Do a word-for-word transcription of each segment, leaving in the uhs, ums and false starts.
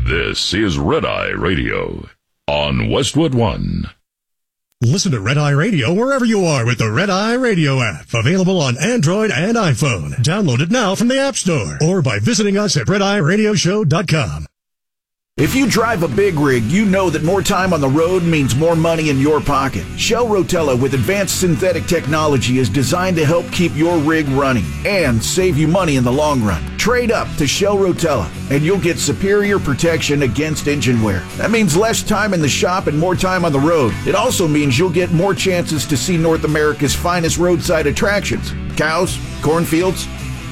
This is Red Eye Radio on Westwood One. Listen to Red Eye Radio wherever you are with the Red Eye Radio app. Available on Android and iPhone. Download it now from the App Store or by visiting us at red eye radio show dot com. If you drive a big rig, you know that more time on the road means more money in your pocket. Shell Rotella with advanced synthetic technology is designed to help keep your rig running and save you money in the long run. Trade up to Shell Rotella and you'll get superior protection against engine wear. That means less time in the shop and more time on the road. It also means you'll get more chances to see North America's finest roadside attractions. Cows, cornfields,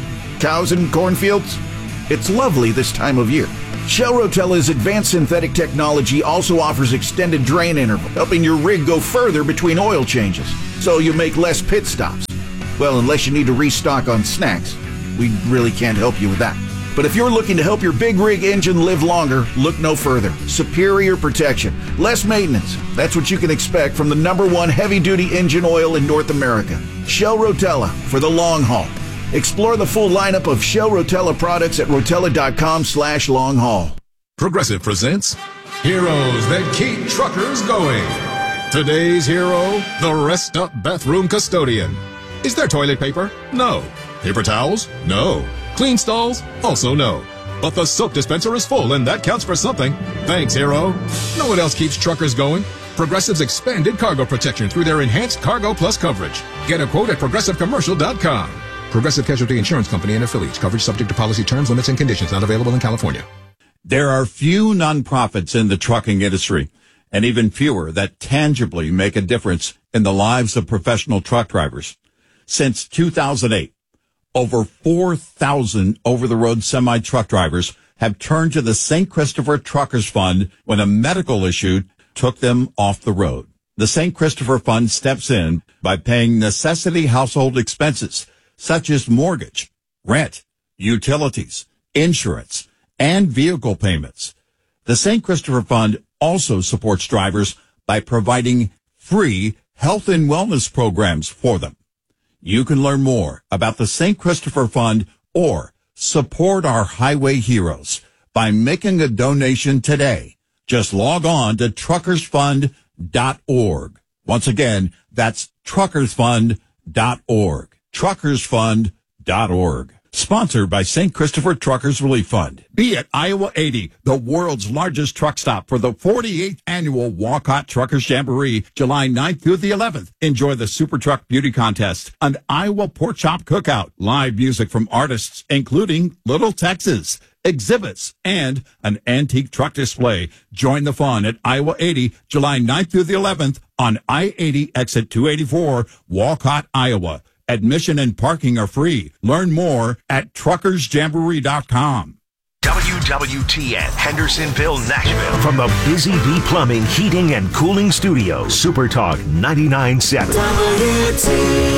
cows and cornfields. It's lovely this time of year. Shell Rotella's advanced synthetic technology also offers extended drain interval, helping your rig go further between oil changes, so you make less pit stops. Well, unless you need to restock on snacks. We really can't help you with that. But if you're looking to help your big rig engine live longer, look no further. Superior protection, less maintenance. That's what you can expect from the number one heavy-duty engine oil in North America. Shell Rotella for the long haul. Explore the full lineup of Shell Rotella products at rotella.com slash long haul. Progressive presents Heroes That Keep Truckers Going. Today's hero, the Rest Up Bathroom Custodian. Is there toilet paper? No. Paper towels? No. Clean stalls? Also no. But the soap dispenser is full, and that counts for something. Thanks, hero. Know what else keeps truckers going? Progressive's expanded cargo protection through their enhanced Cargo Plus coverage. Get a quote at progressive commercial dot com. Progressive Casualty Insurance Company and affiliates. Coverage subject to policy terms, limits, and conditions. Not available in California. There are few nonprofits in the trucking industry, and even fewer that tangibly make a difference in the lives of professional truck drivers. Since two thousand eight, over four thousand over-the-road semi-truck drivers have turned to the Saint Christopher Truckers Fund when a medical issue took them off the road. The Saint Christopher Fund steps in by paying necessity household expenses, such as mortgage, rent, utilities, insurance, and vehicle payments. The Saint Christopher Fund also supports drivers by providing free health and wellness programs for them. You can learn more about the Saint Christopher Fund or support our highway heroes by making a donation today. Just log on to truckers fund dot org. Once again, that's truckers fund dot org. truckers fund dot org. Sponsored by Saint Christopher Truckers Relief Fund. Be at Iowa eighty, the world's largest truck stop for the forty-eighth annual Walcott Truckers Jamboree, July ninth through the eleventh. Enjoy the Super Truck Beauty Contest, an Iowa Pork Chop Cookout, live music from artists including Little Texas, exhibits, and an antique truck display. Join the fun at Iowa eighty, July ninth through the eleventh on I eighty exit two eighty-four, Walcott, Iowa. Admission and parking are free. Learn more at truckers jamboree dot com. W W T N, Hendersonville, Nashville. From the Busy Bee Plumbing, Heating, and Cooling Studio, Super Talk ninety-nine point seven. W T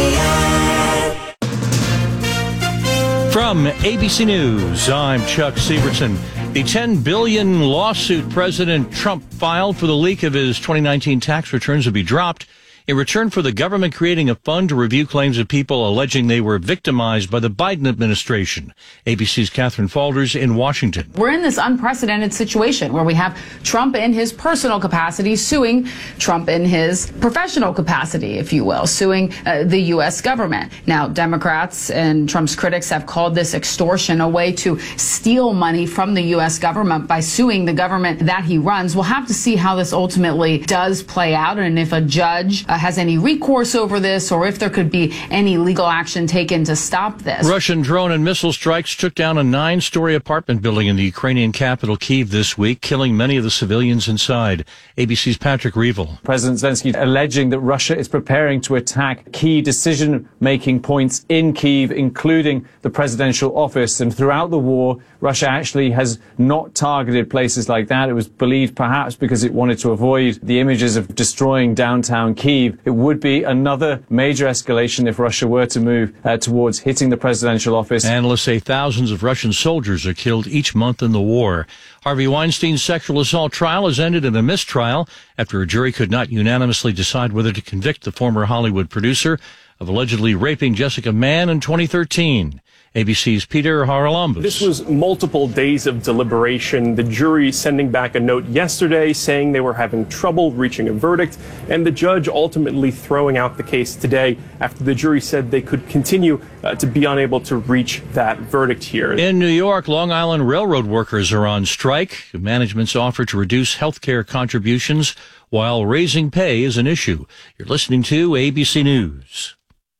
N. From A B C News, I'm Chuck Sievertson. The ten billion dollars lawsuit President Trump filed for the leak of his twenty nineteen tax returns will be dropped in return for the government creating a fund to review claims of people alleging they were victimized by the Biden administration. A B C's Catherine Falders in Washington. We're in this unprecedented situation where we have Trump in his personal capacity suing Trump in his professional capacity, if you will, suing uh, the U S government. Now, Democrats and Trump's critics have called this extortion, a way to steal money from the U S government by suing the government that he runs. We'll have to see how this ultimately does play out and if a judge Uh, has any recourse over this, or if there could be any legal action taken to stop this. Russian drone and missile strikes took down a nine-story apartment building in the Ukrainian capital, Kyiv, this week, killing many of the civilians inside. A B C's Patrick Reevell. President Zelensky alleging that Russia is preparing to attack key decision-making points in Kyiv, including the presidential office. And throughout the war, Russia actually has not targeted places like that. It was believed perhaps because it wanted to avoid the images of destroying downtown Kyiv. It would be another major escalation if Russia were to move uh, towards hitting the presidential office. Analysts say thousands of Russian soldiers are killed each month in the war. Harvey Weinstein's sexual assault trial has ended in a mistrial after a jury could not unanimously decide whether to convict the former Hollywood producer of allegedly raping Jessica Mann in twenty thirteen. A B C's Peter Haralambous. This was multiple days of deliberation. The jury sending back a note yesterday saying they were having trouble reaching a verdict, and the judge ultimately throwing out the case today after the jury said they could continue uh, to be unable to reach that verdict here. In New York, Long Island Railroad workers are on strike. Management's offer to reduce health care contributions while raising pay is an issue. You're listening to A B C News.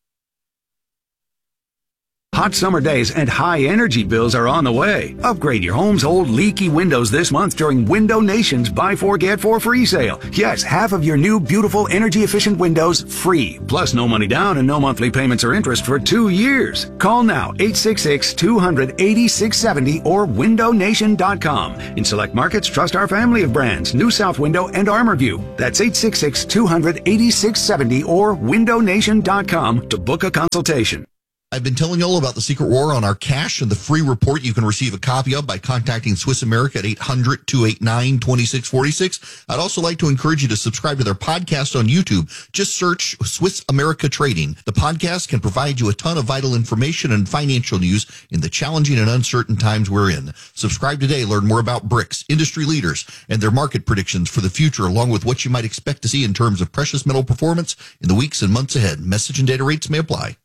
Hot summer days and high energy bills are on the way. Upgrade your home's old leaky windows this month during Window Nation's Buy Four Get Four free sale. Yes, half of your new beautiful energy efficient windows free. Plus no money down and no monthly payments or interest for two years. Call now eight six six, two hundred, eighty-six seventy or window nation dot com. In select markets, trust our family of brands, New South Window and ArmorView. That's eight six six, two hundred, eighty-six seventy or window nation dot com to book a consultation. I've been telling you all about the secret war on our cash and the free report you can receive a copy of by contacting Swiss America at eight hundred, two eight nine, two six four six. I'd also like to encourage you to subscribe to their podcast on YouTube. Just search Swiss America Trading. The podcast can provide you a ton of vital information and financial news in the challenging and uncertain times we're in. Subscribe today. Learn more about BRICS, industry leaders, and their market predictions for the future, along with what you might expect to see in terms of precious metal performance in the weeks and months ahead. Message and data rates may apply.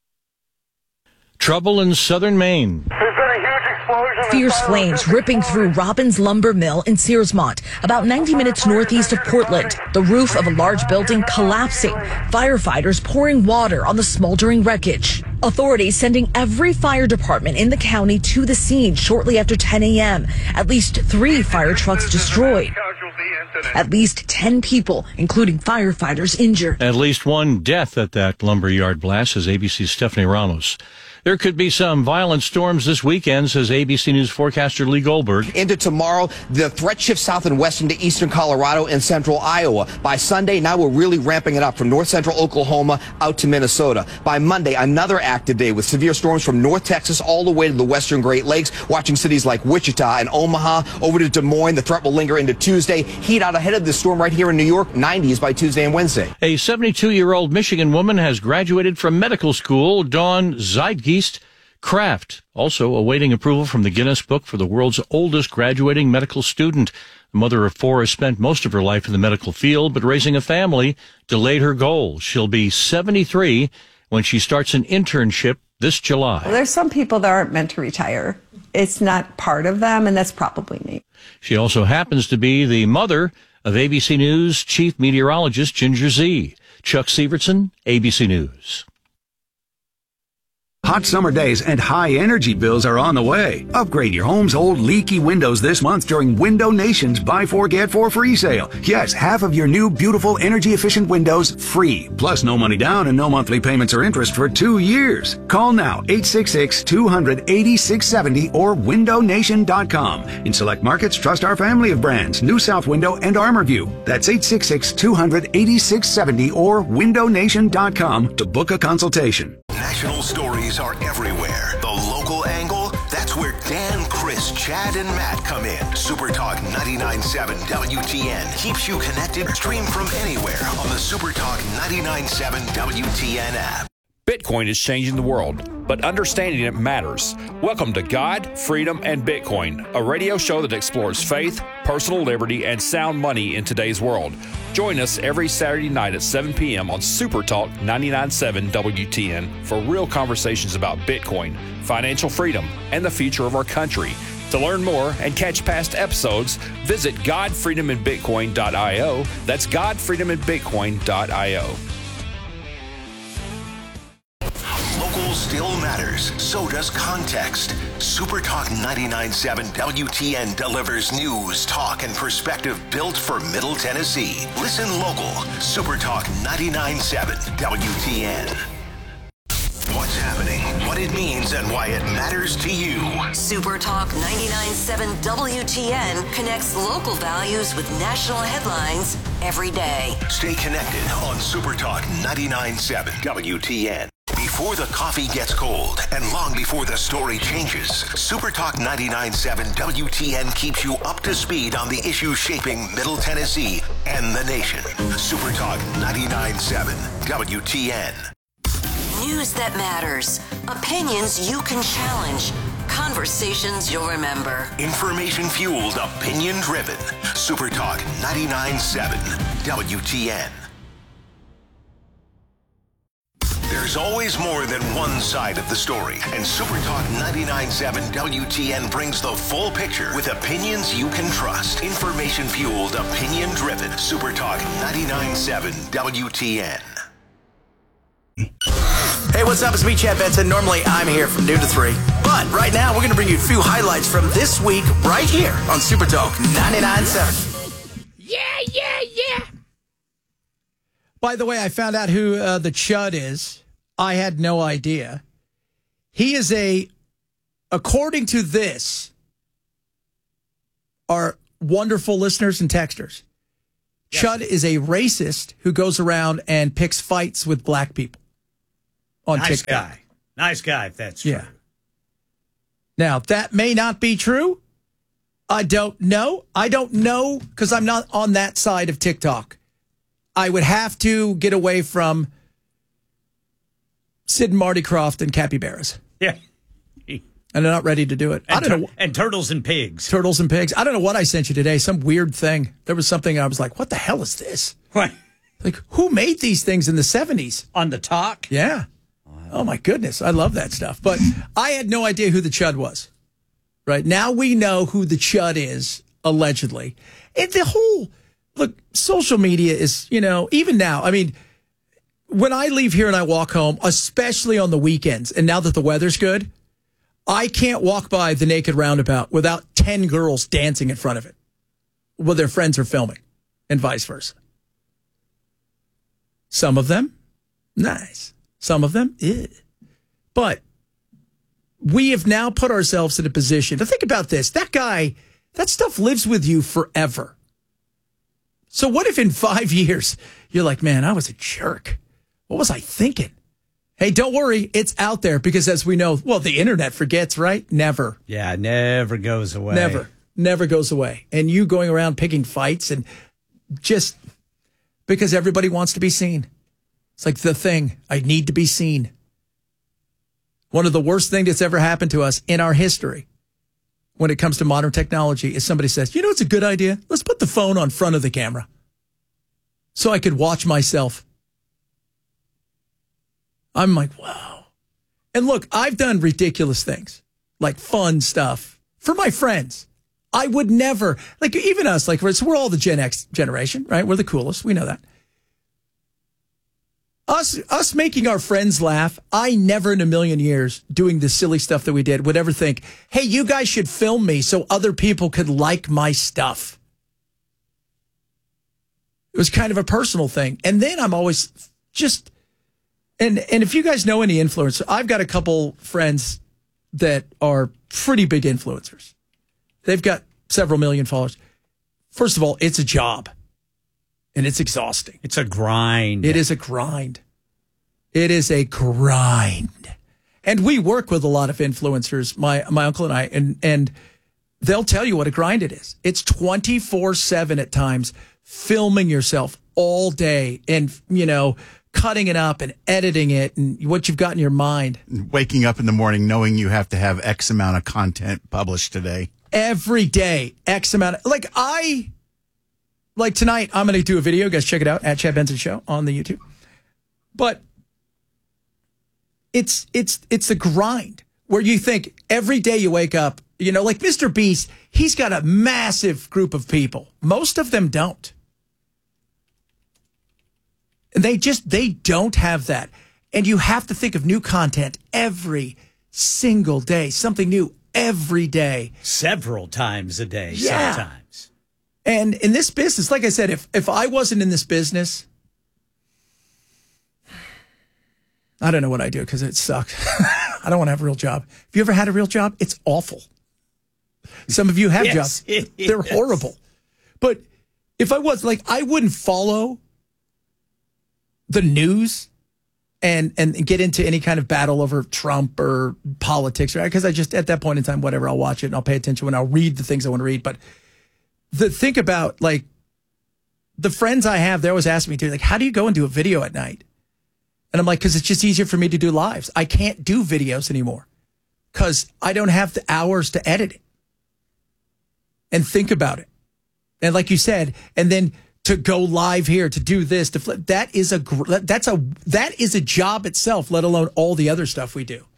Trouble in southern Maine. Fierce flames ripping through Robbins Lumber Mill in Searsmont, about ninety minutes northeast of Portland. The roof of a large building collapsing. Firefighters pouring water on the smoldering wreckage. Authorities sending every fire department in the county to the scene shortly after ten a.m. At least three fire trucks destroyed. At least ten people, including firefighters, injured. At least one death at that lumberyard blast, says A B C's Stephanie Ramos. There could be some violent storms this weekend, says A B C News forecaster Lee Goldberg. Into tomorrow, the threat shifts south and west into eastern Colorado and central Iowa. By Sunday, now we're really ramping it up from north central Oklahoma out to Minnesota. By Monday, another active day with severe storms from North Texas all the way to the western Great Lakes, watching cities like Wichita and Omaha over to Des Moines. The threat will linger into Tuesday. Heat out ahead of this storm right here in New York, nineties by Tuesday and Wednesday. A seventy-two-year-old Michigan woman has graduated from medical school. Dawn Zeitgeist Kraft, also awaiting approval from the Guinness Book for the world's oldest graduating medical student. The mother of four has spent most of her life in the medical field, but raising a family delayed her goal. She'll be seventy-three when she starts an internship this July. Well, there's some people that aren't meant to retire. It's not part of them, and that's probably me. She also happens to be the mother of A B C News chief meteorologist Ginger Zee. Chuck Sievertson, A B C News. Hot summer days and high energy bills are on the way. Upgrade your home's old leaky windows this month during Window Nation's Buy Four Get Four free sale. Yes, half of your new beautiful energy efficient windows free. Plus no money down and no monthly payments or interest for two years. Call now eight six six, two hundred, eighty-six seventy or window nation dot com. In select markets, trust our family of brands, New South Window and ArmorView. That's eight six six, two hundred, eighty-six seventy or window nation dot com to book a consultation. National stories are everywhere. The local angle, that's where Dan, Chris, Chad, and Matt come in. Super Talk ninety-nine point seven W T N keeps you connected. Stream from anywhere on the Super Talk ninety-nine point seven W T N app. Bitcoin is changing the world, but understanding it matters. Welcome to God, Freedom, and Bitcoin, a radio show that explores faith, personal liberty, and sound money in today's world. Join us every Saturday night at seven p.m. on Super Talk ninety-nine point seven W T N for real conversations about Bitcoin, financial freedom, and the future of our country. To learn more and catch past episodes, visit god freedom and bitcoin dot io. That's god freedom and bitcoin dot io. Local still matters, so does context. Super Talk ninety-nine point seven W T N delivers news, talk, and perspective built for Middle Tennessee. Listen local. Super Talk ninety-nine point seven W T N. What's happening, what it means, and why it matters to you. Super Talk ninety-nine point seven W T N connects local values with national headlines every day. Stay connected on Super Talk ninety-nine point seven W T N. Before the coffee gets cold and long before the story changes, Super Talk ninety-nine point seven W T N keeps you up to speed on the issues shaping Middle Tennessee and the nation. Super Talk ninety-nine point seven W T N. News that matters. Opinions you can challenge. Conversations you'll remember. Information-fueled, opinion-driven. Super Talk ninety-nine point seven W T N. There's always more than one side of the story, and Super Talk ninety-nine point seven W T N brings the full picture with opinions you can trust. Information-fueled, opinion-driven. Super Talk ninety-nine point seven W T N. Hey, what's up? It's me, Chad Benson. Normally, I'm here from noon to three. But right now, we're going to bring you a few highlights from this week right here on Super Talk ninety-nine point seven. Yeah, yeah, yeah. By the way, I found out who uh, the Chud is. I had no idea. He is a, according to this, our wonderful listeners and texters, yes. Chud is a racist who goes around and picks fights with black people on nice TikTok. guy. Nice guy, if that's true. Yeah. Now, that may not be true. I don't know. I don't know because I'm not on that side of TikTok. I would have to get away from Sid and Marty Krofft and capybaras. Yeah. And they're not ready to do it. And I don't tur- know. And turtles and pigs. Turtles and pigs. I don't know what I sent you today. Some weird thing. There was something I was like, what the hell is this? What? Like, who made these things in the seventies? On the talk? Yeah. Oh, my goodness. I love that stuff. But I had no idea who the Chud was. Right? Now we know who the Chud is, allegedly. And the whole, look, social media is, you know, even now, I mean, when I leave here and I walk home, especially on the weekends, and now that the weather's good, I can't walk by the naked roundabout without ten girls dancing in front of it while their friends are filming, and vice versa. Some of them, nice. Some of them, eh. But we have now put ourselves in a position to think about this. That guy, that stuff lives with you forever. So what if in five years, you're like, man, I was a jerk. What was I thinking? Hey, don't worry. It's out there because as we know, well, the internet forgets, right? Never. Yeah, never goes away. Never. Never goes away. And you going around picking fights and just because everybody wants to be seen. It's like the thing. I need to be seen. One of the worst things that's ever happened to us in our history when it comes to modern technology is somebody says, you know, it's a good idea. Let's put the phone on front of the camera so I could watch myself. I'm like, wow. And look, I've done ridiculous things, like fun stuff for my friends. I would never, like even us, like we're, so we're all the Gen X generation, right? We're the coolest. We know that. Us, us making our friends laugh, I never in a million years doing the silly stuff that we did would ever think, hey, you guys should film me so other people could like my stuff. It was kind of a personal thing. And then I'm always just... And and if you guys know any influencers, I've got a couple friends that are pretty big influencers. They've got several million followers. First of all, it's a job. And it's exhausting. It's a grind. It is a grind. It is a grind. And we work with a lot of influencers, my my uncle and I, and, and they'll tell you what a grind it is. It's twenty-four seven at times, filming yourself all day and, you know, cutting it up and editing it and what you've got in your mind. Waking up in the morning knowing you have to have X amount of content published today. Every day, X amount. Of, like I, like tonight, I'm going to do a video. You guys check it out at Chad Benson Show on the YouTube. But it's, it's, it's the grind where you think every day you wake up, you know, like Mister Beast, he's got a massive group of people. Most of them don't. And they just, they don't have that. And you have to think of new content every single day, something new every day. Several times a day, yeah. sometimes. And in this business, like I said, if, if I wasn't in this business, I don't know what I do because it sucks. I don't want to have a real job. Have you ever had a real job? It's awful. Some of you have yes, jobs. it is. They're horrible. But if I was, like, I wouldn't follow the news and and get into any kind of battle over Trump or politics, right? Because I just, at that point in time, whatever, I'll watch it and I'll pay attention when I'll read the things I want to read. But the think about, like, the friends I have, they always ask me, too, like, how do you go and do a video at night? And I'm like, because it's just easier for me to do lives. I can't do videos anymore because I don't have the hours to edit it and think about it. And like you said, and then to go live here, to do this, to flip, that is a, that's a, that is a job itself, let alone all the other stuff we do.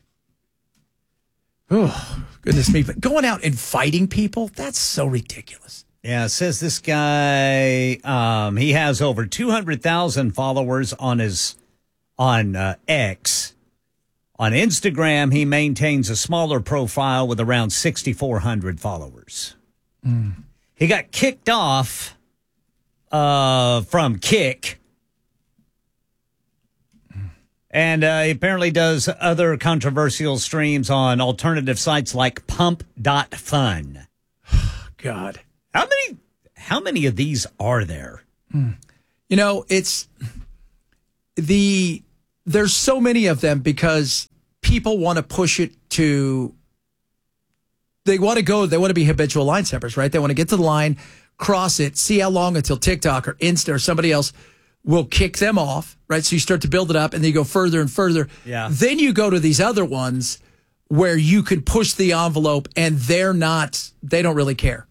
Oh, goodness me. But going out and fighting people, that's so ridiculous. Yeah, it says this guy, um, he has over two hundred thousand followers on his, on uh, X. On Instagram, he maintains a smaller profile with around sixty-four hundred followers. Mm. He got kicked off uh, from Kick. And uh, he apparently does other controversial streams on alternative sites like pump dot fun. God. How many how many of these are there? Mm. You know, it's the there's so many of them because people want to push it to they want to go, they want to be habitual line steppers, right? They want to get to the line, cross it, see how long until TikTok or Insta or somebody else will kick them off, right? So you start to build it up and then you go further and further. Yeah. Then you go to these other ones where you can push the envelope and they're not, they don't really care.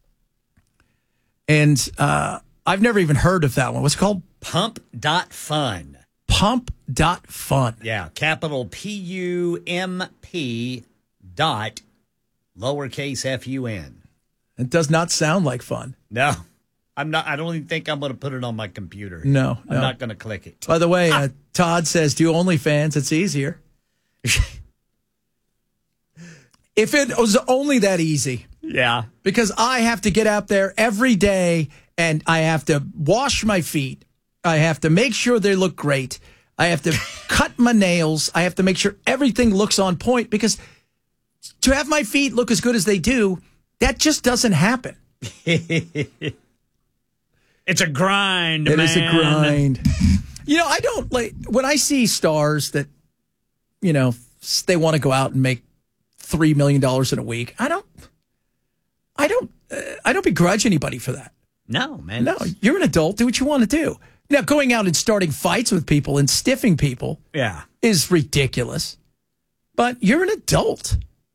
And uh, I've never even heard of that one. What's it called? pump dot fun. pump dot fun. Yeah, capital P U M P dot lowercase F U N. It does not sound like fun. No. I'm not. I don't even think I'm going to put it on my computer. No, I'm no. not going to click it. By the way, uh, Todd says, do OnlyFans. It's easier. If it was only that easy. Yeah. Because I have to get out there every day and I have to wash my feet. I have to make sure they look great. I have to cut my nails. I have to make sure everything looks on point because to have my feet look as good as they do, that just doesn't happen. It's a grind, It man. is a grind. You know, I don't like when I see stars that, you know, they want to go out and make three million dollars in a week. I don't, I don't, uh, I don't begrudge anybody for that. No, man. No, you're an adult. Do what you want to do. Now, going out and starting fights with people and stiffing people Yeah. is ridiculous. But you're an adult.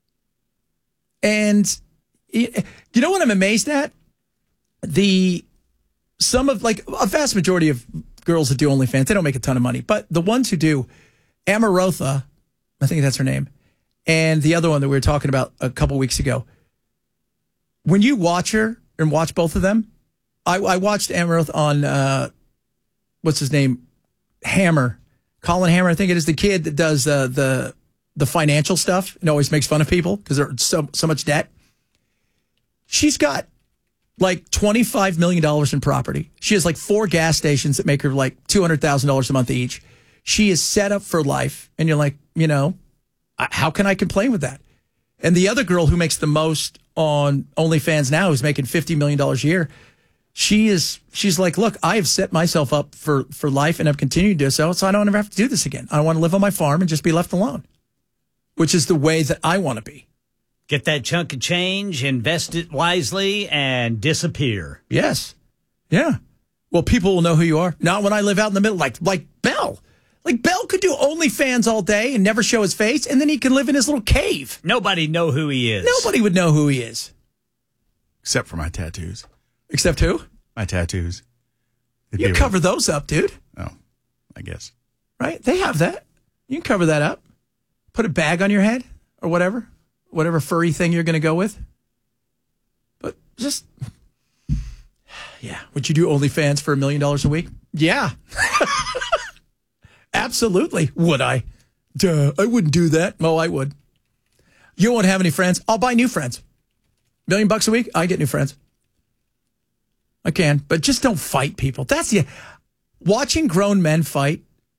And you you know what I'm amazed at? The some of like a vast majority of girls that do OnlyFans, they don't make a ton of money. But the ones who do, Amarotha, I think that's her name, and the other one that we were talking about a couple weeks ago. When you watch her and watch both of them, I, I watched Amarotha on, uh, what's his name? Hammer. Colin Hammer, I think it is the kid that does uh, the the financial stuff and always makes fun of people because they're so, so much debt. She's got like twenty-five million dollars in property. She has like four gas stations that make her like two hundred thousand dollars a month each. She is set up for life. And you're like, you know, how can I complain with that? And the other girl who makes the most on OnlyFans now, who's making fifty million dollars a year, she is, she's like, look, I have set myself up for, for life and I've continued to do so, so I don't ever have to do this again. I want to live on my farm and just be left alone, which is the way that I want to be. Get that chunk of change, invest it wisely, and disappear. Yes. Yeah. Well, people will know who you are. Not when I live out in the middle, like like Bell. Like Bell could do OnlyFans all day and never show his face, and then he can live in his little cave. Nobody know who he is. Nobody would know who he is. Except for my tattoos. Except who? My tattoos. They'd You be cover able- those up, dude. Oh, I guess. Right? They have that. You can cover that up. Put a bag on your head or whatever. Whatever furry thing you're going to go with. But just, yeah. Would you do OnlyFans for a million dollars a week? Yeah. Absolutely. Would I? Duh, I wouldn't do that. Oh, I would. You won't have any friends. I'll buy new friends. Million bucks a week, I get new friends. I can, but just don't fight people. That's the, watching grown men fight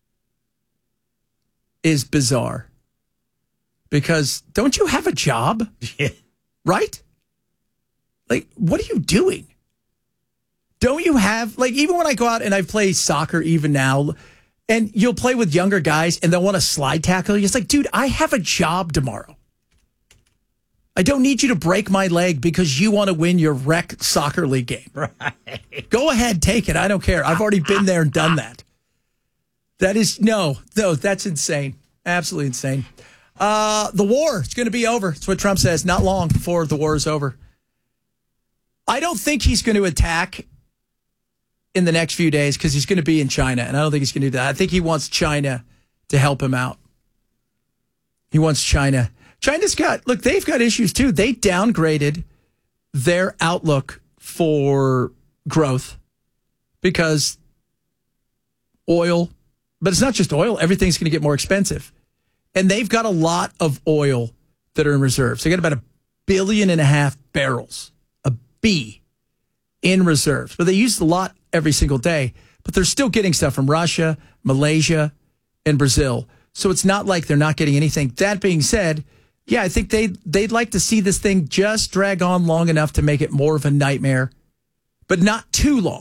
is bizarre. Because don't you have a job? Yeah. Right? Like, what are you doing? Don't you have, like, even when I go out and I play soccer even now, and you'll play with younger guys and they'll want to slide tackle you. It's like, dude, I have a job tomorrow. I don't need you to break my leg because you want to win your rec soccer league game. Right. Go ahead, take it. I don't care. I've already been there and done that. That is, no, no, that's insane. Absolutely insane. Uh, the war is going to be over. That's what Trump says. Not long before the war is over. I don't think he's going to attack in the next few days because he's going to be in China, and I don't think he's going to do that. I think he wants China to help him out. He wants China. China's got, look, they've got issues too. They downgraded their outlook for growth because oil, but it's not just oil. Everything's going to get more expensive. And they've got a lot of oil that are in reserves. They got about a billion and a half barrels, a B, in reserves. But they use a lot every single day. But they're still getting stuff from Russia, Malaysia, and Brazil. So it's not like they're not getting anything. That being said, yeah, I think they'd, they'd like to see this thing just drag on long enough to make it more of a nightmare, but not too long.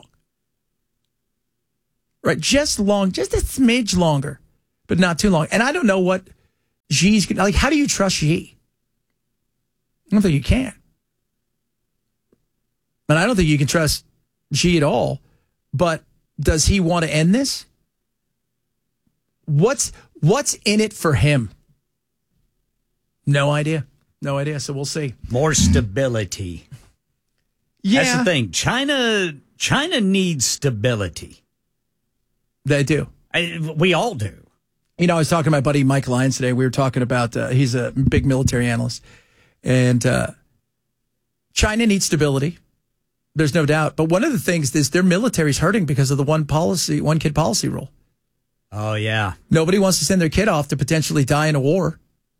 Right? Just long, just a smidge longer, but not too long. And I don't know what Xi's going to, like, how do you trust Xi? I don't think you can. And I don't think you can trust Xi at all. But does he want to end this? What's what's in it for him? No idea. No idea. So we'll see. More stability. Yeah. That's the thing. China China needs stability. They do. I, we all do. You know, I was talking to my buddy Mike Lyons today. We were talking about, uh, he's a big military analyst. And uh, China needs stability. There's no doubt. But one of the things is their military's hurting because of the one policy, one kid policy rule. Oh, yeah. Nobody wants to send their kid off to potentially die in a war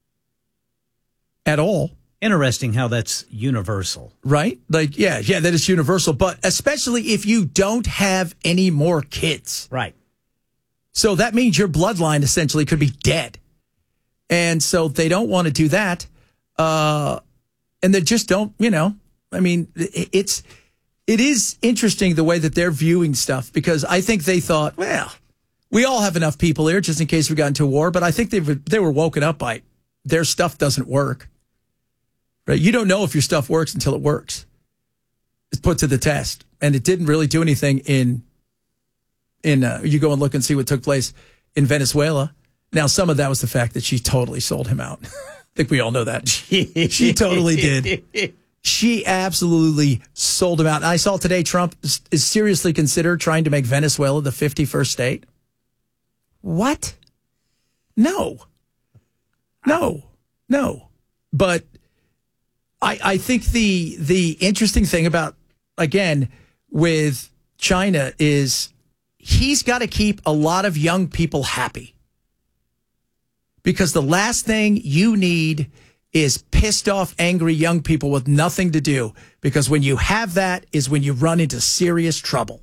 at all. Interesting how that's universal. Right? Like, yeah, yeah, that is universal. But especially if you don't have any more kids. Right. So that means your bloodline essentially could be dead. And so they don't want to do that. Uh, and they just don't, you know, I mean, it's, it is interesting the way that they're viewing stuff because I think they thought, well, we all have enough people here just in case we got into a war. But I think they they were woken up by their stuff doesn't work. Right? You don't know if your stuff works until it works. It's put to the test. And it didn't really do anything in In uh, you go and look and see what took place in Venezuela. Now, some of that was the fact that she totally sold him out. I think we all know that. She totally did. She absolutely sold him out. And I saw today Trump is, is seriously considered trying to make Venezuela the fifty-first state. What? No. No. No. But I, I think the the interesting thing about, again, with China is he's got to keep a lot of young people happy. Because the last thing you need is pissed off, angry young people with nothing to do. Because when you have that is when you run into serious trouble.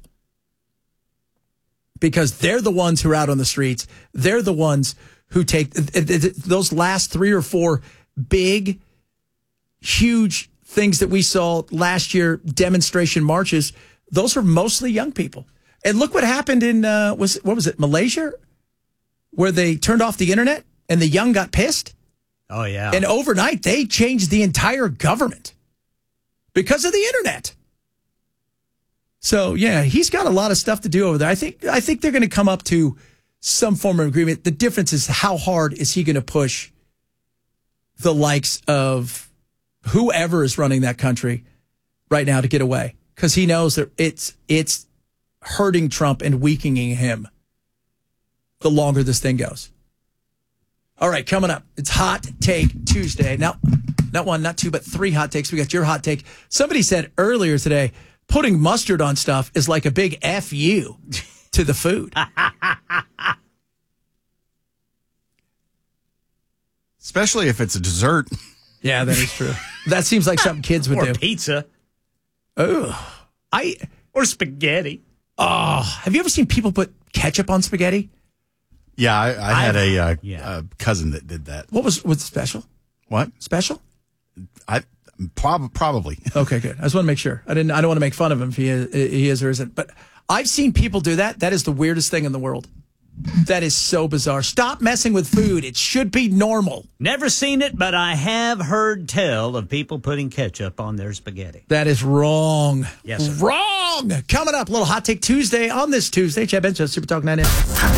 Because they're the ones who are out on the streets. They're the ones who take those last three or four big, huge things that we saw last year, demonstration marches. Those are mostly young people. And look what happened in, uh, was what was it, Malaysia? Where they turned off the internet and the young got pissed. Oh, yeah. And overnight, they changed the entire government because of the internet. So, yeah, he's got a lot of stuff to do over there. I think I think they're going to come up to some form of agreement. The difference is how hard is he going to push the likes of whoever is running that country right now to get away. Because he knows that it's it's hurting Trump and weakening him the longer this thing goes. All right, coming up, it's Hot Take Tuesday. Now, not one, not two, but three hot takes. We got your hot take. Somebody said earlier today, putting mustard on stuff is like a big F you to the food. Especially if it's a dessert. Yeah, that is true. That seems like something kids would or do. Or pizza. Oh, I or spaghetti. Oh, have you ever seen people put ketchup on spaghetti? Yeah, I, I had a, uh, yeah. a cousin that did that. What was was special? What special? I prob- probably. Okay, good. I just want to make sure. I didn't. I don't want to make fun of him if he is, he is or isn't. But I've seen people do that. That is the weirdest thing in the world. That is so bizarre. Stop messing with food. It should be normal. Never seen it, but I have heard tell of people putting ketchup on their spaghetti. That is wrong. Yes, sir. Wrong. Coming up, a little Hot Take Tuesday on this Tuesday. Chad Benson, Super Talk ninety-nine. From National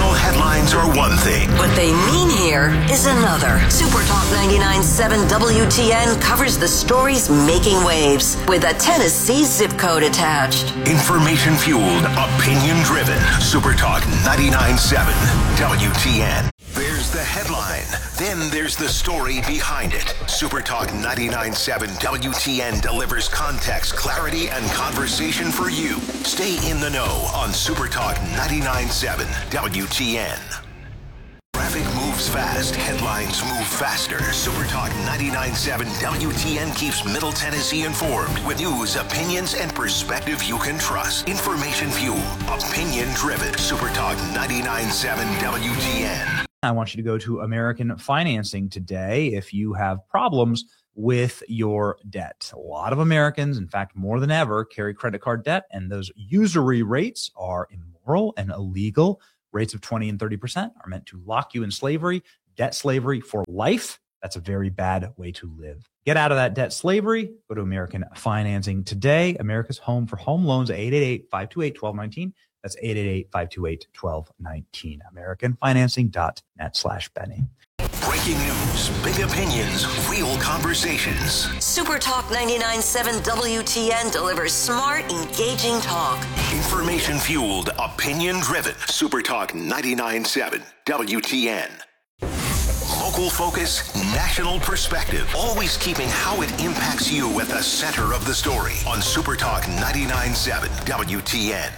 National headlines are one thing. What they mean here is another. Super Talk ninety-nine point seven W T N covers the stories making waves with a Tennessee zip code attached. Information fueled, opinion driven. Super Talk ninety-nine point seven W T N. There's the headline. Then there's the story behind it. Super Talk ninety-nine point seven W T N delivers context, clarity, and conversation for you. Stay in the know on Super Talk ninety-nine point seven W T N. Traffic moves fast. Headlines move faster. Super Talk ninety-nine point seven W T N keeps Middle Tennessee informed with news, opinions, and perspective you can trust. Information fueled, opinion driven. Super Talk ninety-nine point seven W T N. I want you to go to American Financing today if you have problems with your debt. A lot of Americans, in fact, more than ever, carry credit card debt, and those usury rates are immoral and illegal. Rates of twenty and thirty percent are meant to lock you in slavery, debt slavery for life. That's a very bad way to live. Get out of that debt slavery. Go to American Financing today. America's home for home loans, eight eight eight, five two eight, one two one nine. That's eight eight eight, five two eight, one two one nine. American Financing dot net slash Benny. Breaking news, big opinions, real conversations. Super Talk ninety-nine point seven W T N delivers smart, engaging talk. Information fueled, opinion driven. Super Talk ninety-nine point seven W T N. Local focus, national perspective. Always keeping how it impacts you at the center of the story on Super Talk ninety-nine point seven W T N.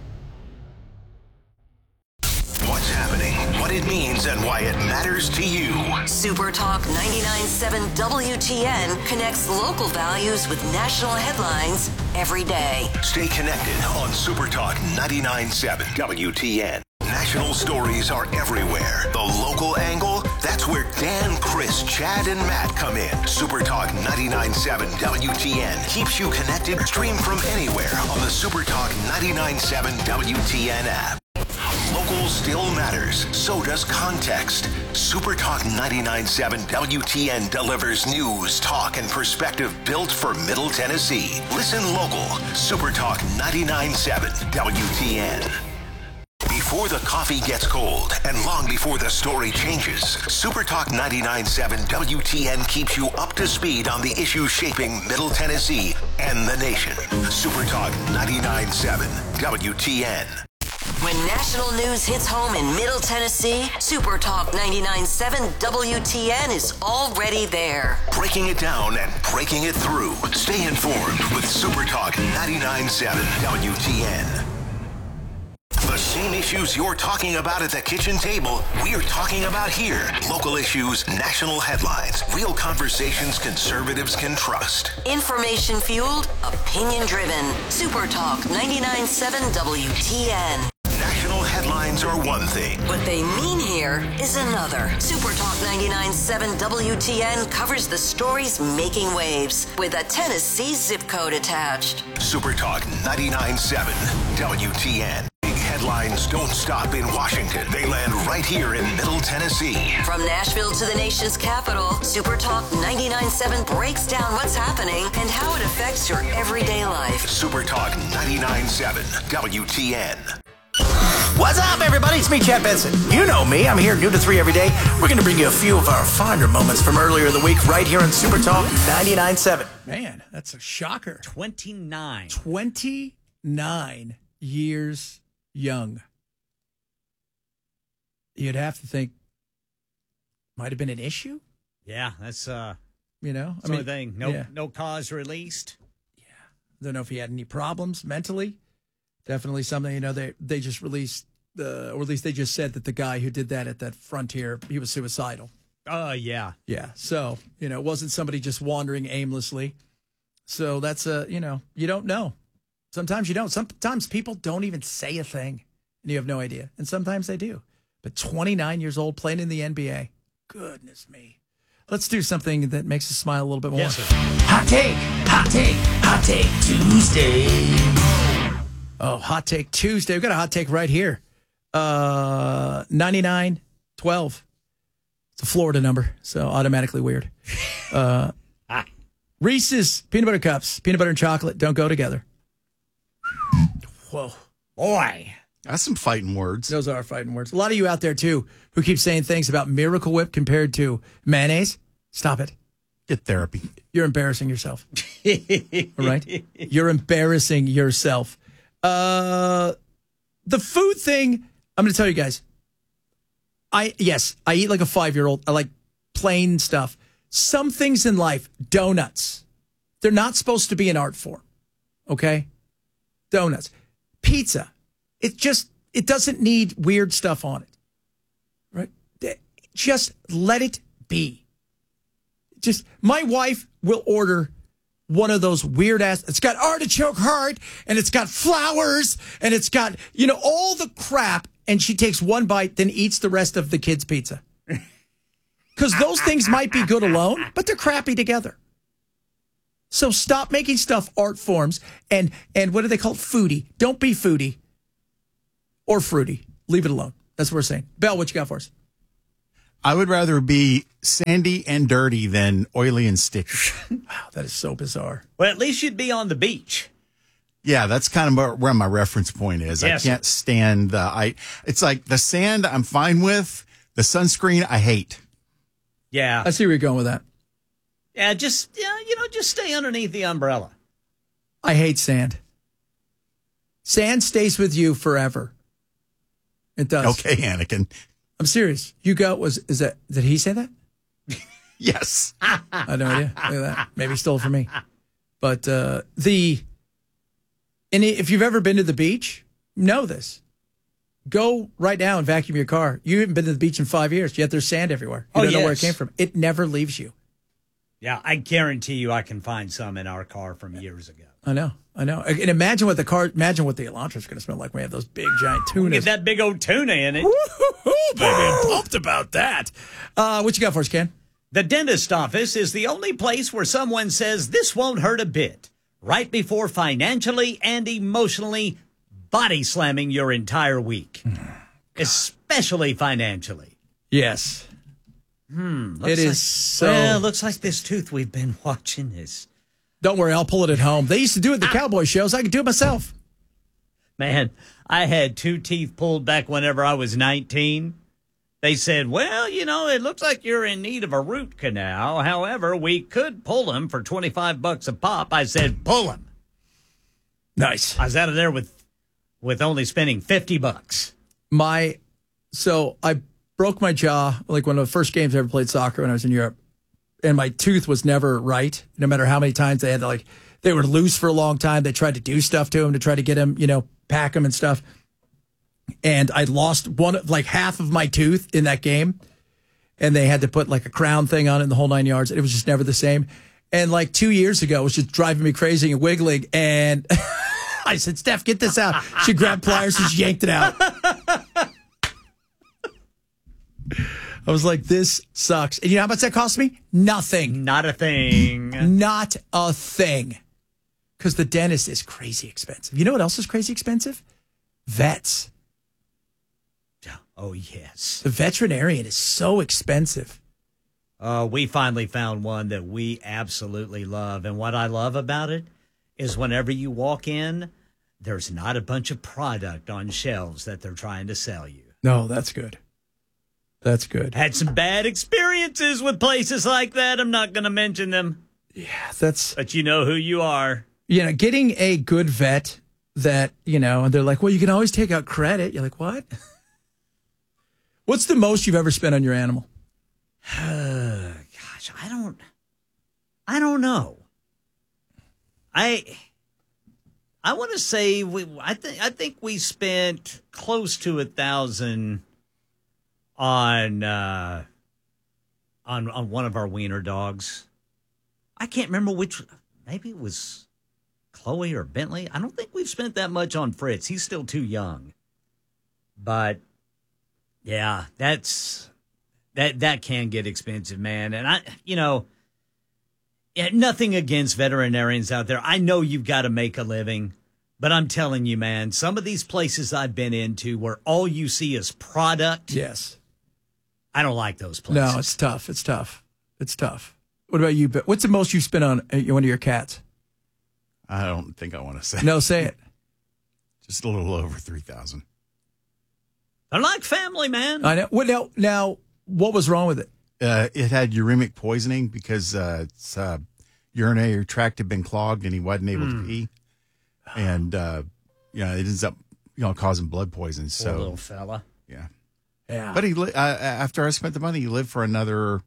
What's happening, what it means, and why it matters to you. Super Talk ninety-nine point seven W T N connects local values with national headlines every day. Stay connected on Super Talk ninety-nine point seven W T N. National stories are everywhere. The local angle, that's where Dan, Chris, Chad, and Matt come in. Super Talk ninety-nine point seven W T N keeps you connected. Stream from anywhere on the Super Talk ninety-nine point seven W T N app. Local still matters. So does context. Super Talk ninety-nine point seven W T N delivers news, talk, and perspective built for Middle Tennessee. Listen local. Super Talk ninety-nine point seven W T N. Before the coffee gets cold and long before the story changes, Super Talk ninety-nine point seven W T N keeps you up to speed on the issues shaping Middle Tennessee and the nation. Super Talk ninety-nine point seven W T N. When national news hits home in Middle Tennessee, Super Talk ninety-nine point seven W T N is already there. Breaking it down and breaking it through. Stay informed with Super Talk ninety-nine point seven W T N. The same issues you're talking about at the kitchen table, we're talking about here. Local issues, national headlines, real conversations conservatives can trust. Information fueled, opinion driven. Super Talk ninety-nine point seven W T N. National headlines are one thing. What they mean here is another. Super Talk ninety-nine point seven W T N covers the stories making waves with a Tennessee zip code attached. Super Talk ninety-nine point seven W T N. Big headlines don't stop in Washington. They land right here in Middle Tennessee. From Nashville to the nation's capital, Super Talk ninety-nine point seven breaks down what's happening and how it affects your everyday life. Super Talk ninety-nine point seven W T N. What's up, everybody? It's me, Chad Benson. You know me. I'm here noon to three every day. We're going to bring you a few of our fonder moments from earlier in the week right here on Super Talk ninety-nine point seven. Man, that's a shocker. twenty-nine. twenty-nine years young. You'd have to think might have been an issue. Yeah, that's uh you know, I sort mean, of thing. No yeah. no cause released. Don't know if he had any problems mentally. Definitely something, you know, they they just released the, or at least they just said that the guy who did that at that Frontier, he was suicidal. Oh, uh, yeah. Yeah. So, you know, it wasn't somebody just wandering aimlessly. So that's a, you know, you don't know. Sometimes you don't. Sometimes people don't even say a thing and you have no idea. And sometimes they do. But twenty-nine years old playing in the N B A. Goodness me. Let's do something that makes us smile a little bit more. Yes, sir. Hot take, hot take, hot take Tuesday. Oh, Hot Take Tuesday. We've got a hot take right here. Uh, ninety-nine twelve. It's a Florida number, so automatically weird. Uh, ah. Reese's peanut butter cups, peanut butter and chocolate don't go together. Whoa. Boy. That's some fighting words. Those are fighting words. A lot of you out there, too, who keep saying things about Miracle Whip compared to mayonnaise. Stop it. Get therapy. You're embarrassing yourself. All right? You're embarrassing yourself. Uh, the food thing, I'm going to tell you guys. I Yes, I eat like a five-year-old. I like plain stuff. Some things in life, donuts, they're not supposed to be an art form. Okay? Donuts. Pizza. It just, it doesn't need weird stuff on it. Right? Just let it be. Just, my wife will order one of those weird ass, it's got artichoke heart, and it's got flowers, and it's got, you know, all the crap, and she takes one bite, then eats the rest of the kids' pizza. Because those things might be good alone, but they're crappy together. So stop making stuff art forms, and, and what do they call it? Foodie. Don't be foodie. Or fruity. Leave it alone. That's what we're saying. Bell, what you got for us? I would rather be sandy and dirty than oily and sticky. Wow, that is so bizarre. Well, at least you'd be on the beach. Yeah, that's kind of where my reference point is. Yes. I can't stand the, I, it's like the sand I'm fine with, the sunscreen I hate. Yeah. I see where you're going with that. Yeah, just, yeah, you know, just stay underneath the umbrella. I hate sand. Sand stays with you forever. It does. Okay, Anakin. I'm serious. You go, was, is that, did he say that? Yes. I had no idea. Look at that. Maybe he stole it from me. But uh, the, and if you've ever been to the beach, know this. Go right now and vacuum your car. You haven't been to the beach in five years, yet there's sand everywhere. You Oh, don't know where it yes. came from. It never leaves you. Yeah, I guarantee you I can find some in our car from years ago. I know. I know. And imagine what the car, imagine what the Elantra's going to smell like when we have those big giant tunas. Get that big old tuna in it. Woo-hoo-hoo, baby. I'm pumped about that. Uh, what you got for us, Ken? The dentist office is the only place where someone says this won't hurt a bit, right before financially and emotionally body slamming your entire week, especially financially. Yes. Hmm. It looks is like, so. Well, looks like this tooth we've been watching is. Don't worry, I'll pull it at home. They used to do it at the cowboy shows. I could do it myself. Man, I had two teeth pulled back whenever I was nineteen. They said, well, you know, it looks like you're in need of a root canal. However, we could pull them for twenty-five bucks a pop. I said, pull them. Nice. I was out of there with, with only spending fifty bucks. My, so I broke my jaw, like one of the first games I ever played soccer when I was in Europe. And my tooth was never right. No matter how many times they had to, like, they were loose for a long time. They tried to do stuff to him to try to get him, you know, pack him and stuff. And I lost one, like half of my tooth in that game. And they had to put like a crown thing on it and the whole nine yards. It was just never the same. And like two years ago, it was just driving me crazy and wiggling. And I said, Steph, get this out. She grabbed pliers and she yanked it out. I was like, this sucks. And you know how much that cost me? Nothing. Not a thing. Not a thing. Because the dentist is crazy expensive. You know what else is crazy expensive? Vets. Oh, yes. The veterinarian is so expensive. Uh, we finally found one that we absolutely love. And what I love about it is whenever you walk in, there's not a bunch of product on shelves that they're trying to sell you. No, that's good. That's good. Had some bad experiences with places like that. I'm not going to mention them. Yeah, that's... But you know who you are. You know, getting a good vet that, you know, and they're like, well, you can always take out credit. You're like, what? What's the most you've ever spent on your animal? Gosh, I don't... I don't know. I... I want to say we. I think. I think we spent close to a thousand on uh, on on one of our wiener dogs. I can't remember which. Maybe it was Chloe or Bentley. I don't think we've spent that much on Fritz. He's still too young. But yeah, that's that that can get expensive, man. And I, you know, yeah, nothing against veterinarians out there. I know you've got to make a living. But I'm telling you, man, some of these places I've been into where all you see is product. Yes. I don't like those places. No, it's tough. It's tough. It's tough. What about you? What's the most you've spent on one of your cats? I don't think I want to say. No, say it. Just a little over three thousand. They're like family, man. I know. Well, now, now, what was wrong with it? Uh, it had uremic poisoning because uh, its uh, urinary tract had been clogged and he wasn't able Mm. to pee. And, uh, you know, it ends up, you know, causing blood poison. So, Poor little fella. Yeah. Yeah. But he li- uh, after I spent the money, he lived for another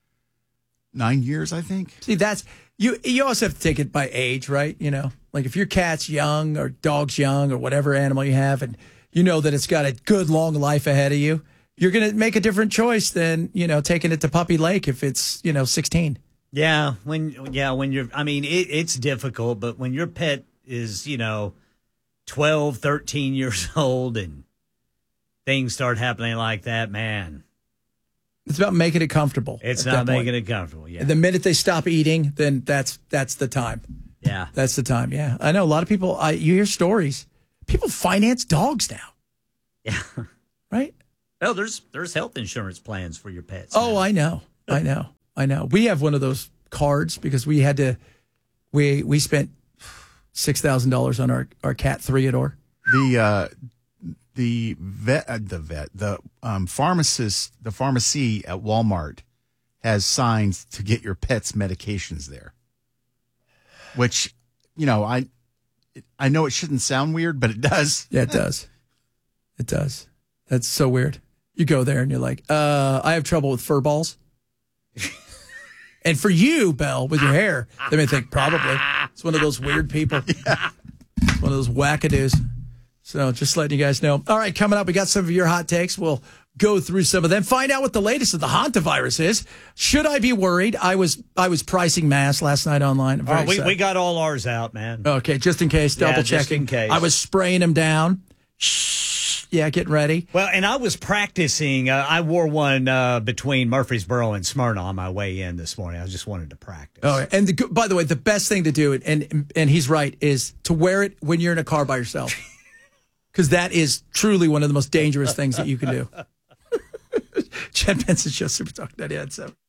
nine years, I think. See, that's you. You also have to take it by age, right? You know, like if your cat's young or dog's young or whatever animal you have, and you know that it's got a good long life ahead of you, you're going to make a different choice than, you know, taking it to Puppy Lake if it's, you know, sixteen. Yeah, when yeah, when you're I mean, it, it's difficult, but when your pet is, you know, twelve, thirteen years old and things start happening like that, man. It's about making it comfortable. It's at not that point. making it comfortable, yeah. The minute they stop eating, then that's that's the time. Yeah. That's the time. Yeah. I know a lot of people, I you hear stories. People finance dogs now. Yeah. Right? Well, there's there's health insurance plans for your pets. Oh, I know. I know. I know. We have one of those cards because we had to we we spent six thousand dollars on our, our cat Theodore. The uh, the vet, uh, the vet, the um, pharmacist, the pharmacy at Walmart has signs to get your pet's medications there. Which, you know, I I know it shouldn't sound weird, but it does. Yeah, it does. It does. That's so weird. You go there and you're like, uh, I have trouble with fur balls. And for you, Belle, with your hair, they may think probably. It's one of those weird people. Yeah. It's one of those wackadoos. So just letting you guys know. All right, coming up, we got some of your hot takes. We'll go through some of them. Find out what the latest of the hantavirus is. Should I be worried? I was I was pricing masks last night online. I'm very Oh, we, excited. we got all ours out, man. Okay, just in case, Yeah, double just checking. in case. I was spraying them down. Yeah, getting ready. Well, and I was practicing. Uh, I wore one uh, between Murfreesboro and Smyrna on my way in this morning. I just wanted to practice. Oh, and the, by the way, the best thing to do, and and he's right, is to wear it when you're in a car by yourself, because that is truly one of the most dangerous things that you can do. Chad Benson Show, Super Talk ninety-nine point seven.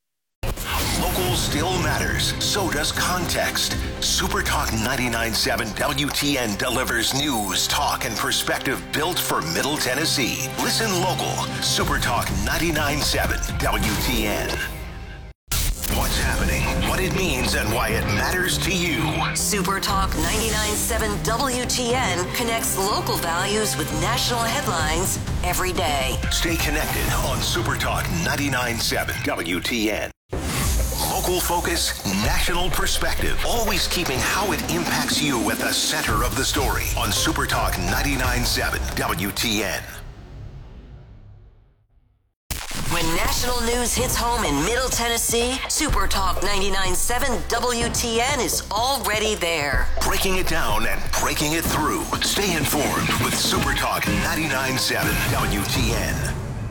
Local still matters. So does context. Super Talk ninety-nine point seven W T N delivers news, talk, and perspective built for Middle Tennessee. Listen local. Super Talk ninety-nine point seven W T N. What's happening, what it means, and why it matters to you. Super Talk ninety-nine point seven W T N connects local values with national headlines every day. Stay connected on Super Talk ninety-nine point seven W T N. Local focus, national perspective, always keeping how it impacts you at the center of the story on Super Talk ninety-nine point seven W T N. When national news hits home in Middle Tennessee, Super Talk ninety-nine point seven W T N is already there. Breaking it down and breaking it through. Stay informed with Super Talk ninety-nine point seven W T N.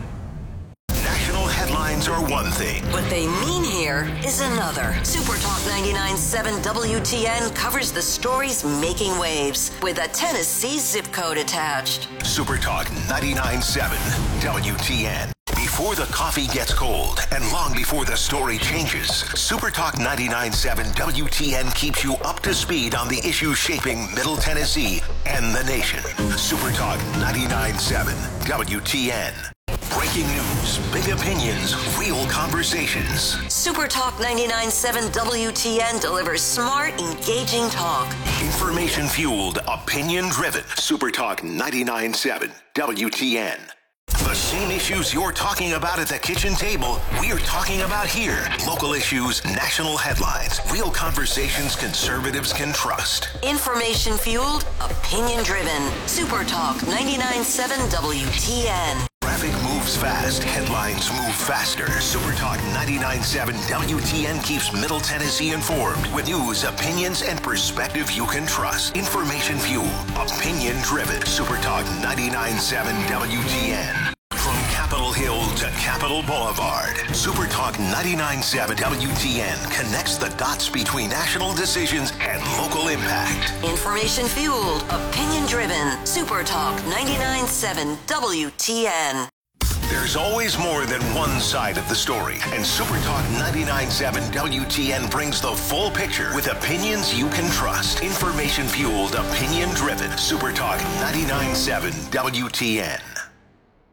National headlines are one thing. What they mean here is another. Super Talk ninety-nine point seven W T N covers the stories making waves with a Tennessee zip code attached. Super Talk ninety-nine point seven W T N. Before the coffee gets cold and long before the story changes, Super Talk ninety-nine point seven W T N keeps you up to speed on the issues shaping Middle Tennessee and the nation. Super Talk ninety-nine point seven W T N. Breaking news, big opinions, real conversations. Super Talk ninety-nine point seven W T N delivers smart, engaging talk. Information fueled, opinion driven. Super Talk ninety-nine point seven W T N. The same issues you're talking about at the kitchen table, we're talking about here. Local issues, national headlines, real conversations conservatives can trust. Information fueled, opinion driven. Super Talk ninety-nine point seven W T N. Traffic moves fast, headlines move faster. Super Talk ninety-nine point seven W T N keeps Middle Tennessee informed with news, opinions, and perspective you can trust. Information fueled, opinion driven. Super Talk ninety-nine point seven W T N. From Capitol Hill to Capitol Boulevard, Super Talk ninety-nine point seven W T N connects the dots between national decisions and local impact. Information fueled, opinion driven. Super Talk ninety-nine point seven W T N. There's always more than one side of the story, and Super Talk ninety-nine point seven W T N brings the full picture with opinions you can trust. Information fueled, opinion driven. Super Talk ninety-nine point seven W T N.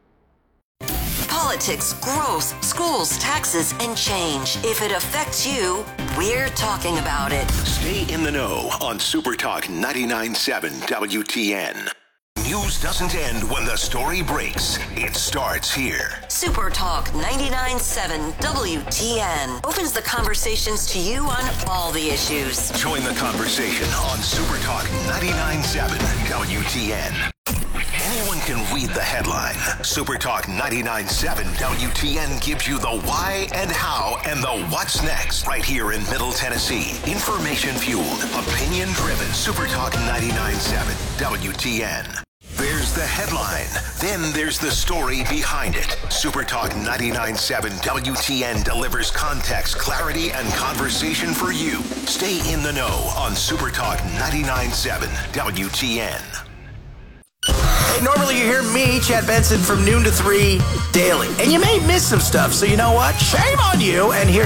politics, growth, schools, taxes, and change. If it affects you, we're talking about it. Stay in the know on Super Talk ninety-nine point seven W T N. News doesn't end when the story breaks. It starts here. Super Talk ninety-nine point seven W T N opens the conversations to you on all the issues. Join the conversation on Super Talk ninety-nine point seven W T N. Anyone can read the headline. Super Talk ninety-nine point seven W T N gives you the why and how and the what's next right here in Middle Tennessee. Information fueled, opinion driven. Super Talk ninety-nine point seven W T N. There's the headline. Then there's the story behind it. Super Talk ninety-nine point seven W T N delivers context, clarity, and conversation for you. Stay in the know on Super Talk ninety-nine point seven W T N. Hey, normally you hear me, Chad Benson, from noon to three daily. And you may miss some stuff, so you know what? Shame on you. And here